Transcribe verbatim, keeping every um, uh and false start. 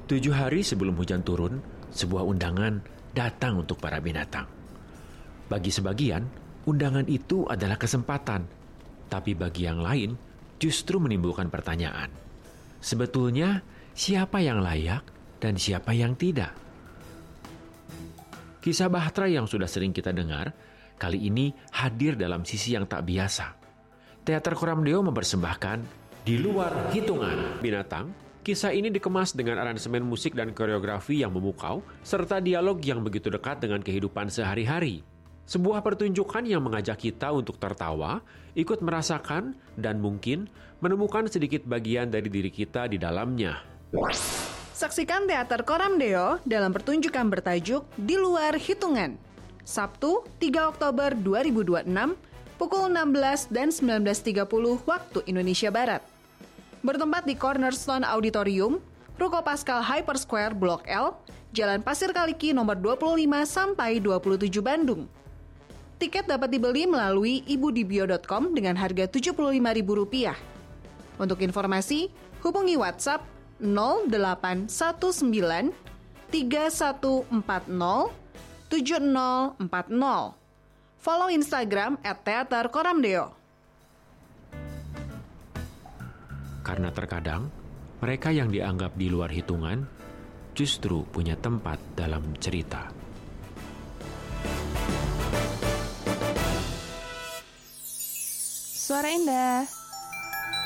Tujuh hari sebelum hujan turun, sebuah undangan datang untuk para binatang. Bagi sebagian, undangan itu adalah kesempatan. Tapi bagi yang lain, justru menimbulkan pertanyaan. Sebetulnya, siapa yang layak dan siapa yang tidak? Kisah Bahtera yang sudah sering kita dengar, kali ini hadir dalam sisi yang tak biasa. Teater Koramdeo mempersembahkan Di Luar Hitungan Binatang. Kisah ini dikemas dengan aransemen musik dan koreografi yang memukau, serta dialog yang begitu dekat dengan kehidupan sehari-hari. Sebuah pertunjukan yang mengajak kita untuk tertawa, ikut merasakan, dan mungkin menemukan sedikit bagian dari diri kita di dalamnya. Saksikan Teater Koramdeo dalam pertunjukan bertajuk Di Luar Hitungan. Sabtu, tiga Oktober dua ribu dua puluh enam, pukul enam belas dan sembilan belas tiga puluh waktu Indonesia Barat. Bertempat di Cornerstone Auditorium, Ruko Pascal Hyper Square Blok L, Jalan Pasir Kaliki nomor dua puluh lima sampai dua puluh tujuh Bandung. Tiket dapat dibeli melalui ibudibio dot com dengan harga tujuh puluh lima ribu rupiah. Untuk informasi, hubungi WhatsApp nol delapan satu sembilan tiga satu empat nol tujuh nol empat nol. Follow Instagram at Teater Koramdeo. Karena terkadang, mereka yang dianggap di luar hitungan justru punya tempat dalam cerita. Suara Indah.